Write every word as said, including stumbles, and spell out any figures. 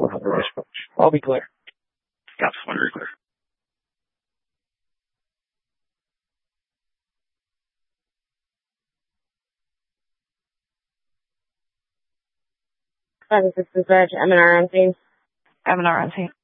or otherwise. I'll be clear. Yeah, just want to be clear. Seven six is Reg, M and R on scene. M and R on scene.